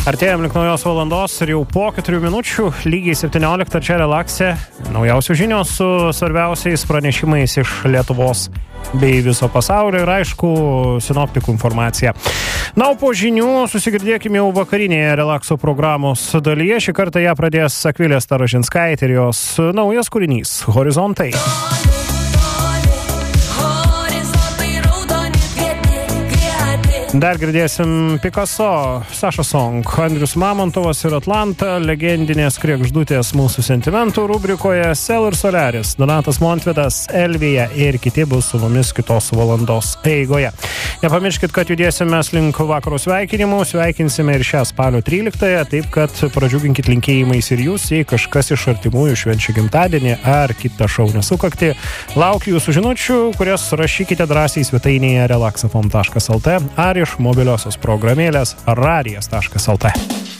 Artėjom link naujos valandos ir jau po 4 minučių, lygiai 17 čia Relaxe, naujausios žinios su svarbiausiais pranešimais iš Lietuvos bei viso pasaulio ir aišku, sinoptikų informacija. Na, o po žinių susigirdėkime jau vakarinėje Relaxo programos dalyje. Šį kartą ją pradės Akvilė Staražinskaitė ir jos naujas kūrinys Horizontai. Dar girdėsim Picasso, Saša Song, Andrius Mamontovas ir Atlanta, legendinės kregždutės mūsų sentimentų rubrikoje Sel ir Solaris, Donatas Montvydas, Elvija ir kiti bus su mumis kitos valandos eigoje. Nepamirškit, kad judėsim mes link vakaro sveikinimų, sveikinsime ir šią spalio 13-ąją, taip kad pradžiuginkit linkėjimais ir jūs, jei kažkas iš artimųjų švenčia gimtadienį ar kitą šaunę sukaktį. Laukiu jūsų žinučių, kurias rašykite drąsiai svetainėje relaxafm.lt ar iš mobiliosios programėlės radijas.lt.